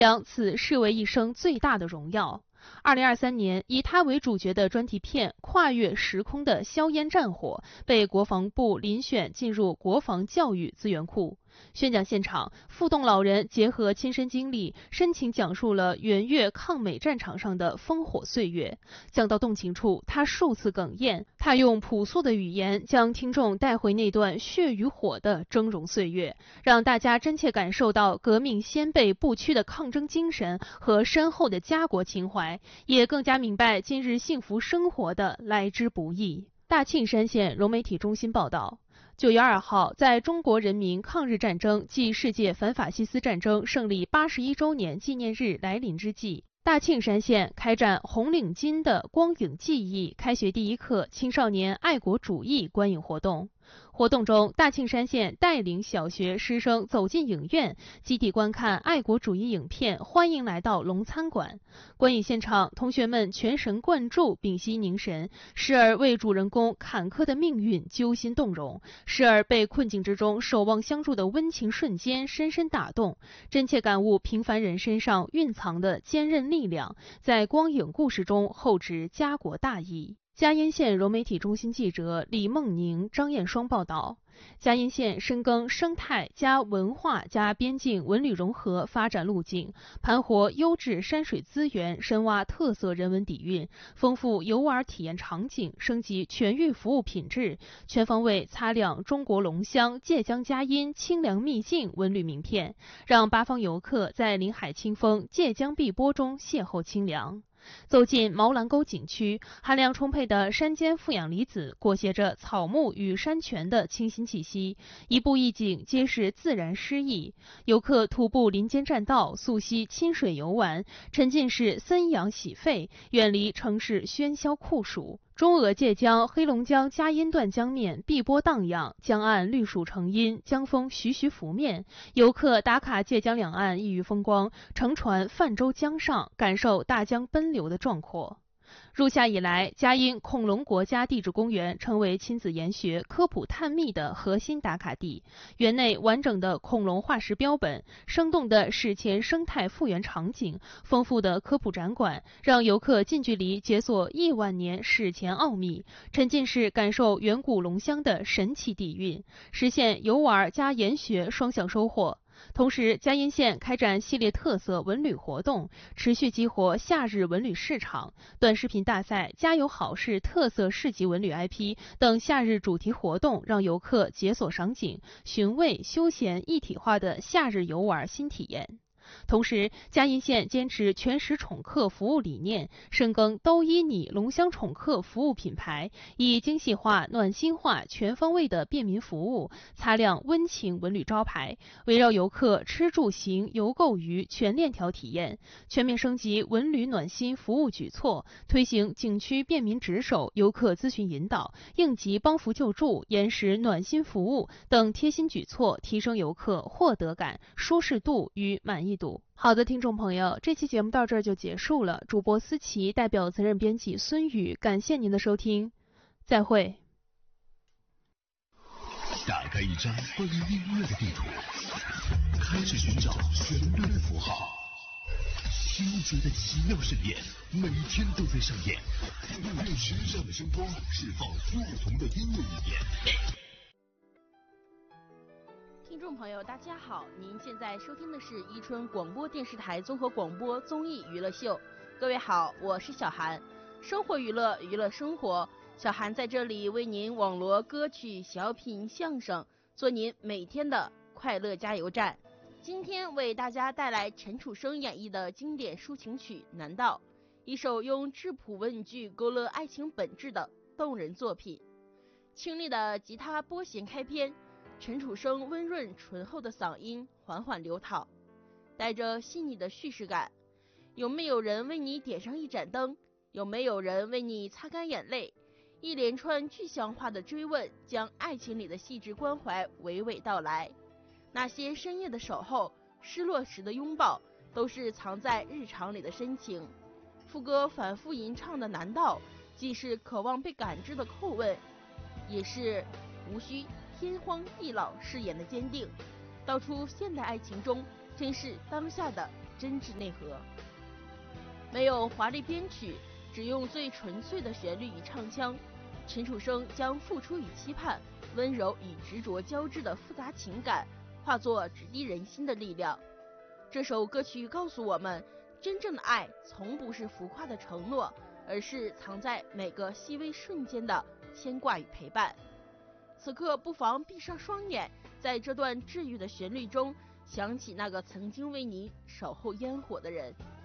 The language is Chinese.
将此视为一生最大的荣耀。2023年，以他为主角的专题片《跨越时空的硝烟战火》被国防部遴选进入国防教育资源库。宣讲现场，傅栋老人结合亲身经历，深情讲述了援越抗美战场上的烽火岁月。讲到动情处，他数次哽咽。他用朴素的语言，将听众带回那段血与火的峥嵘岁月，让大家真切感受到革命先辈不屈的抗争精神和深厚的家国情怀，也更加明白今日幸福生活的来之不易。大庆山县融媒体中心报道。9月2号，在中国人民抗日战争暨世界反法西斯战争胜利81周年纪念日来临之际，大庆山县开展红领巾的光影记忆开学第一课青少年爱国主义观影活动。活动中，大庆山县带领小学师生走进影院，集体观看爱国主义影片《欢迎来到龙餐馆》。观影现场，同学们全神贯注，屏息凝神，时而为主人公坎坷的命运揪心动容，时而被困境之中守望相助的温情瞬间深深打动，真切感悟平凡人身上蕴藏的坚韧力量，在光影故事中厚植家国大义。嘉荫县融媒体中心记者李梦宁、张艳双报道。嘉荫县深耕生态加文化加边境文旅融合发展路径，盘活优质山水资源，深挖特色人文底蕴，丰富游玩体验场景，升级全域服务品质，全方位擦亮中国龙乡界江嘉荫清凉秘境文旅名片，让八方游客在临海清风、界江碧波中邂逅清凉。走进毛兰沟景区，含量充沛的山间负氧离子裹挟着草木与山泉的清新气息，一步一景皆是自然诗意。游客徒步林间栈道，溯溪亲水游玩，沉浸式森养洗肺，远离城市喧嚣酷暑。中俄界江、黑龙江嘉荫段江面碧波荡漾，江岸绿树成荫，江风徐徐拂面。游客打卡界江两岸异域风光，乘船泛舟江上，感受大江奔流的壮阔。入夏以来，嘉荫恐龙国家地质公园成为亲子研学、科普探秘的核心打卡地。园内完整的恐龙化石标本、生动的史前生态复原场景、丰富的科普展馆，让游客近距离解锁亿万年史前奥秘，沉浸式感受远古龙乡的神奇底蕴，实现游玩加研学双向收获。同时，嘉荫县开展系列特色文旅活动，持续激活夏日文旅市场。短视频大赛、家有好事特色市级文旅 IP 等夏日主题活动，让游客解锁赏景、寻味、休闲一体化的夏日游玩新体验。同时，嘉荫县坚持全时宠客服务理念，深耕都依你龙乡宠客服务品牌，以精细化、暖心化、全方位的便民服务，擦亮温情文旅招牌，围绕游客吃住行游购娱全链条体验，全面升级文旅暖心服务举措，推行景区便民值守、游客咨询引导、应急帮扶救助、延时暖心服务等贴心举措，提升游客获得感、舒适度与满意度。好的，听众朋友，这期节目到这儿就结束了。主播思琪代表责任编辑孙宇，感谢您的收听，再会。 打开一张关于音乐的地图，开始寻找旋律的符号，听觉的奇妙盛宴，每天都在上演，用时尚的声光释放不同的音乐语言。 听众朋友大家好，您现在收听的是伊春广播电视台综合广播综艺娱乐秀。各位好，我是小韩，生活娱乐，娱乐生活，小韩在这里为您网罗歌曲、小品、相声，做您每天的快乐加油站。今天为大家带来陈楚生演绎的经典抒情曲《难道》，一首用质朴文句勾勒爱情本质的动人作品。清丽的吉他拨弦开篇，陈楚生温润醇厚的嗓音缓缓流淌，带着细腻的叙事感。有没有人为你点上一盏灯？有没有人为你擦干眼泪？一连串具象化的追问，将爱情里的细致关怀娓娓道来。那些深夜的守候，失落时的拥抱，都是藏在日常里的深情。副歌反复吟唱的难道，既是渴望被感知的叩问，也是无需天荒地老誓言的坚定，道出现代爱情中珍视当下的真挚内核。没有华丽编曲，只用最纯粹的旋律与唱腔，陈楚生将付出与期盼、温柔与执着交织的复杂情感化作直抵人心的力量。这首歌曲告诉我们，真正的爱从不是浮夸的承诺，而是藏在每个细微瞬间的牵挂与陪伴。此刻不妨闭上双眼，在这段治愈的旋律中，想起那个曾经为你守候烟火的人，